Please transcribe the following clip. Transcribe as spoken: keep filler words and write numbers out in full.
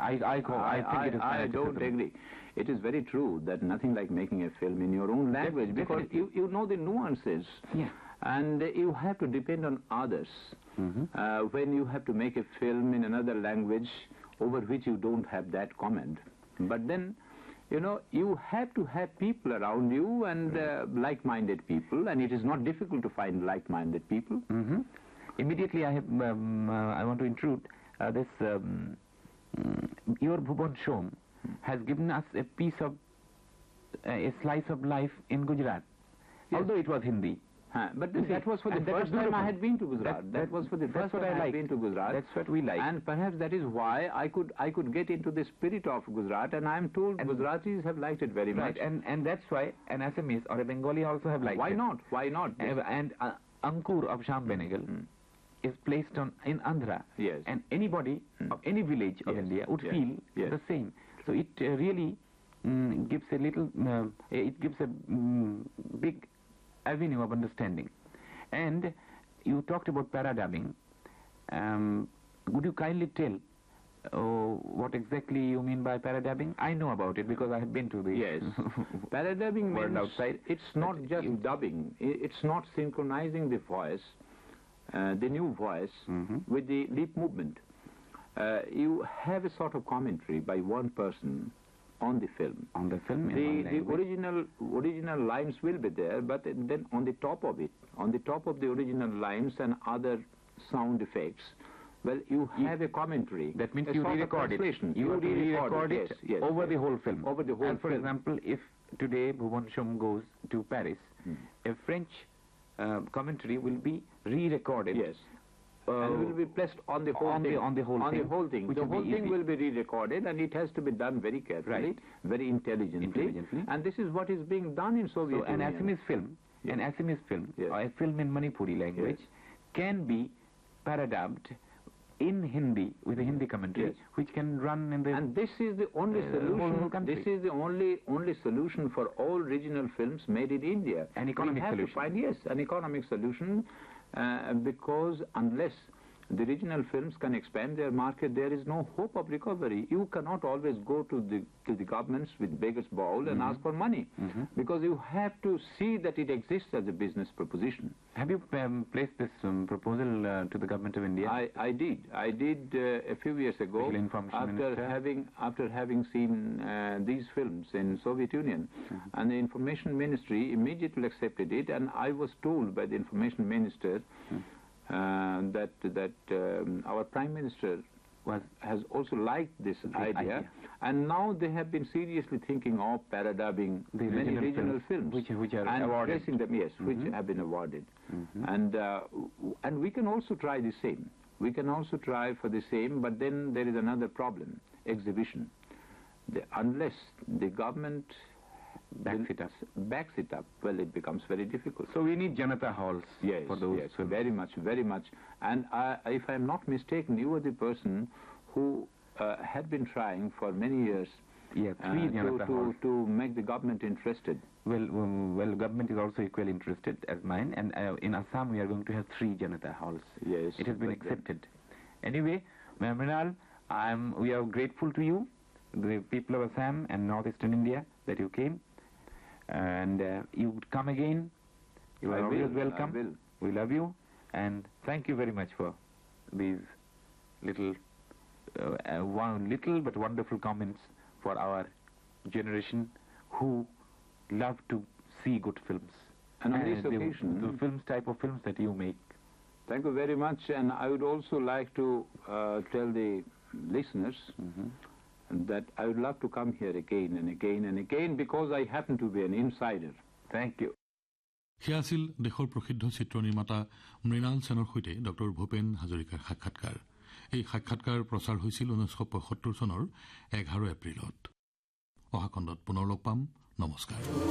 I, I, I, I think I, it is I don't agree. It is very true that nothing like making a film in your own language, Def because you, you know the nuances. Yeah. And you have to depend on others. Mm-hmm. uh, when you have to make a film in another language over which you don't have that comment. But then, you know, you have to have people around you and uh, like-minded people, and it is not difficult to find like-minded people. Mm-hmm. Immediately I have, um, uh, I want to intrude uh, this, um, mm, your Bhuvan Shom has given us a piece of, uh, a slice of life in Gujarat, Yes. although it was Hindi. Huh, but You see, that was for the and that first was time I beautiful. had been to Gujarat. That- That, that- was for the that's first what time I I, like. had been to Gujarat. That's what we like. And perhaps that is why I could I could get into the spirit of Gujarat, and I am told And- Gujaratis have liked it very Right, much. and, and that's why an Assamese or a Bengali also have liked Why it. not? Why not? And, and uh, Ankur of Sham Benegal Mm. is placed on in Andhra, Yes. and anybody Mm. of any village of Yes, India would yes, feel yes. the same. So it uh, really mm, gives a little, uh, it gives a mm, big avenue of understanding. And you talked about paradabbing. Um, would you kindly tell oh, what exactly you mean by paradabbing? I know about it because I have been to the Yes. Paradabbing world means outside. it's not But just you- dubbing. I- It's not synchronizing the voice, uh, the new voice, Mhm. with the lip movement. Uh, you have a sort of commentary by one person on the film. on the film in The, one the language. original original lines will be there, but then on the top of it, on the top of the original lines and other sound effects, well, you have a commentary. That means a you sort of re-record it. translation. You, have to re-record re-record it, yes, yes, over yes. the whole film. Over the whole and for film. example, if today Bhuvan Shom goes to Paris, Hmm. a French uh, commentary will be re-recorded. Yes. Uh, and will be placed on the whole on the- thing. on the whole on thing, the whole thing. which The will be whole thing easy. will be re-recorded, and it has to be done very carefully, Right. very intelligently. Intelligently. And this is what is being done in Soviet So an Union. Assamese film, an Yes. Assamese film, Yes. or a film in Manipuri language, Yes. can be paradabbed in Hindi with a Hindi commentary, Yes. which can run in the. And this is the only Uh, solution. whole country. This is the only only solution for all regional films made in India. An economic we have solution. to find yes, an economic solution, uh, because unless the regional films can expand their market, there is no hope of recovery. You cannot always go to the to the governments with beggar's bowl and ask for money, Mhm. because you have to see that it exists as a business proposition. Have you um, placed this um, proposal uh, to the government of India? I, I did. I did uh, a few years ago, Special Information after Minister. having after having seen uh, these films in Soviet Union, Mm-hmm. and the Information Ministry immediately accepted it, and I was told by the Information Minister Hmm. uh, that that um, our Prime Minister Was has also liked this idea, idea. and now they have been seriously thinking of paradabbing The many regional regional films, films, which- which are and awarded. placing them, yes, Mhm. which have been awarded. Mhm. And uh, w- and we can also try the same. We can also try for the same, but then there is another problem: exhibition. The, unless the government Backs will- it up. backs it up, well, it becomes very difficult. So we need Janata halls Yes, for those yes, films. very much, very much. And I, if I'm not mistaken, you were the person who uh, had been trying for many years Yeah, uh, three to, Janata to, halls. to make the government interested. Well, um, well, government is also equally interested as mine, and uh, in Assam we are going to have three Janata halls. Yes, It has been but then- accepted. Anyway, Ma'am Mrinal, I'm, we are grateful to you, the people of Assam and northeastern India, that you came. And uh, you would come again. You I are always will, I welcome. will. We love you, and thank you very much for these little, uh, uh, one little but wonderful comments for our generation who love to see good films. And on this the, occasion- the films type of films that you make. Thank you very much, and I would also like to uh, tell the listeners Mm-hmm. that I would love to come here again and again and again, because I happen to be an insider. Thank you. সেয়া আছিল দেশৰ প্ৰসিদ্ধ চিত্ৰ নিৰ্মাতা মৃণাল সেনৰ সৈতে doctor Bhupen হাজৰিকাৰ সাক্ষাৎকাৰ। এই সাক্ষাৎকাৰ প্ৰচাৰ হৈছিল ঊনৈছশ পঁয়সত্তৰ চনৰ এঘাৰ এপ্ৰিলত। অহা খণ্ডত পুনৰ লগ পাম। নমস্কাৰ।